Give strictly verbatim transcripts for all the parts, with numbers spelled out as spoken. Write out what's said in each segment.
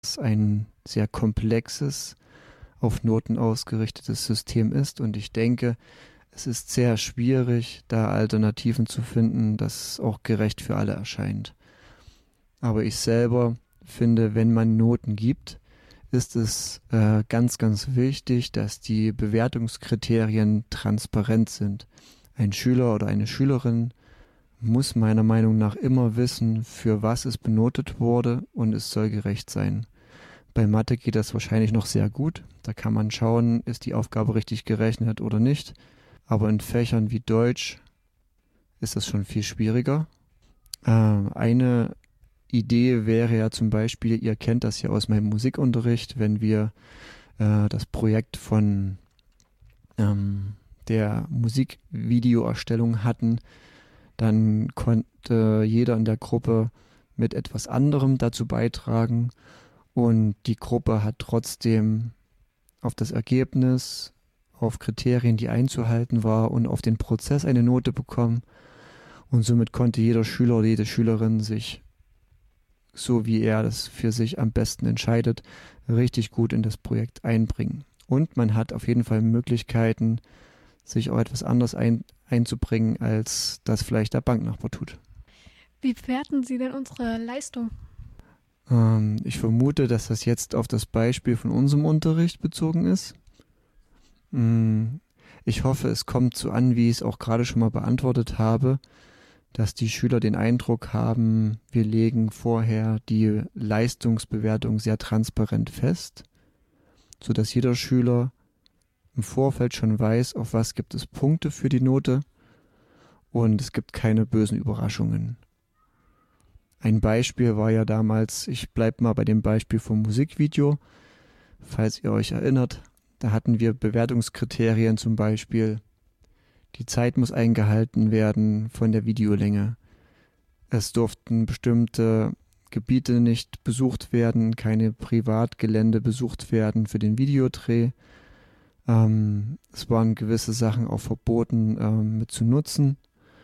es ein sehr komplexes, auf Noten ausgerichtetes System ist. Und ich denke, es ist sehr schwierig, da Alternativen zu finden, das auch gerecht für alle erscheint. Aber ich selber finde, wenn man Noten gibt, ist es äh, ganz, ganz wichtig, dass die Bewertungskriterien transparent sind. Ein Schüler oder eine Schülerin muss meiner Meinung nach immer wissen, für was es benotet wurde, und es soll gerecht sein. Bei Mathe geht das wahrscheinlich noch sehr gut. Da kann man schauen, ist die Aufgabe richtig gerechnet oder nicht. Aber in Fächern wie Deutsch ist das schon viel schwieriger. Äh, eine Idee wäre ja zum Beispiel, ihr kennt das ja aus meinem Musikunterricht, wenn wir äh, das Projekt von ähm, der Musikvideoerstellung hatten, dann konnte jeder in der Gruppe mit etwas anderem dazu beitragen und die Gruppe hat trotzdem auf das Ergebnis, auf Kriterien, die einzuhalten war, und auf den Prozess eine Note bekommen, und somit konnte jeder Schüler oder jede Schülerin sich, so wie er das für sich am besten entscheidet, richtig gut in das Projekt einbringen. Und man hat auf jeden Fall Möglichkeiten, sich auch etwas anders ein, einzubringen, als das vielleicht der Banknachbar tut. Wie bewerten Sie denn unsere Leistung? Ähm, ich vermute, dass das jetzt auf das Beispiel von unserem Unterricht bezogen ist. Mm, ich hoffe, es kommt so an, wie ich es auch gerade schon mal beantwortet habe, dass die Schüler den Eindruck haben, wir legen vorher die Leistungsbewertung sehr transparent fest, sodass jeder Schüler im Vorfeld schon weiß, auf was gibt es Punkte für die Note, und es gibt keine bösen Überraschungen. Ein Beispiel war ja damals, ich bleibe mal bei dem Beispiel vom Musikvideo, falls ihr euch erinnert, da hatten wir Bewertungskriterien, zum Beispiel die Zeit muss eingehalten werden von der Videolänge. Es durften bestimmte Gebiete nicht besucht werden, keine Privatgelände besucht werden für den Videodreh. Ähm, es waren gewisse Sachen auch verboten ähm, mit zu nutzen.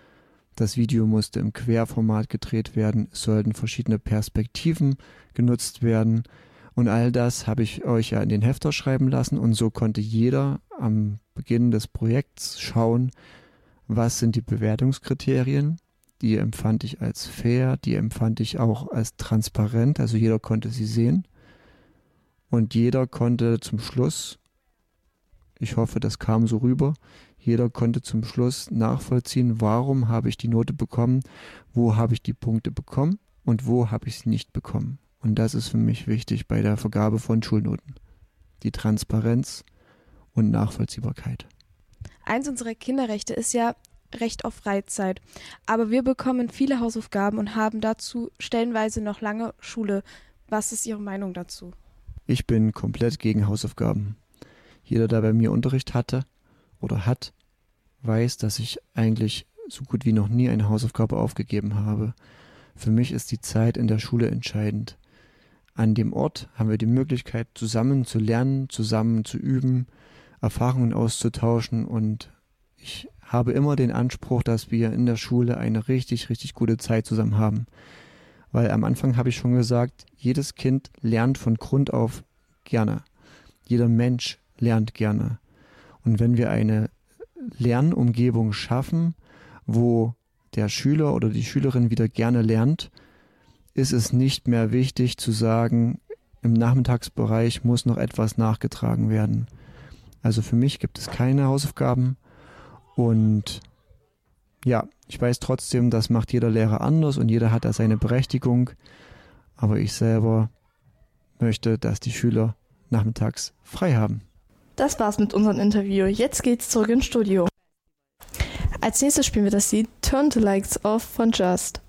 Das Video musste im Querformat gedreht werden, es sollten verschiedene Perspektiven genutzt werden. Und all das habe ich euch ja in den Hefter schreiben lassen, und so konnte jeder am Beginn des Projekts schauen, was sind die Bewertungskriterien. Die empfand ich als fair, die empfand ich auch als transparent, also jeder konnte sie sehen. Und jeder konnte zum Schluss, ich hoffe, das kam so rüber, jeder konnte zum Schluss nachvollziehen, warum habe ich die Note bekommen, wo habe ich die Punkte bekommen und wo habe ich sie nicht bekommen. Und das ist für mich wichtig bei der Vergabe von Schulnoten. Die Transparenz und Nachvollziehbarkeit. Eins unserer Kinderrechte ist ja Recht auf Freizeit. Aber wir bekommen viele Hausaufgaben und haben dazu stellenweise noch lange Schule. Was ist Ihre Meinung dazu? Ich bin komplett gegen Hausaufgaben. Jeder, der bei mir Unterricht hatte oder hat, weiß, dass ich eigentlich so gut wie noch nie eine Hausaufgabe aufgegeben habe. Für mich ist die Zeit in der Schule entscheidend. An dem Ort haben wir die Möglichkeit, zusammen zu lernen, zusammen zu üben, Erfahrungen auszutauschen, und ich habe immer den Anspruch, dass wir in der Schule eine richtig, richtig gute Zeit zusammen haben. Weil am Anfang habe ich schon gesagt, jedes Kind lernt von Grund auf gerne. Jeder Mensch lernt gerne. Und wenn wir eine Lernumgebung schaffen, wo der Schüler oder die Schülerin wieder gerne lernt, ist es nicht mehr wichtig zu sagen, im Nachmittagsbereich muss noch etwas nachgetragen werden. Also für mich gibt es keine Hausaufgaben, und ja, ich weiß trotzdem, das macht jeder Lehrer anders und jeder hat da seine Berechtigung, aber ich selber möchte, dass die Schüler nachmittags frei haben. Das war's mit unserem Interview. Jetzt geht's zurück ins Studio. Als nächstes spielen wir das Lied Turn the Lights Off von Just.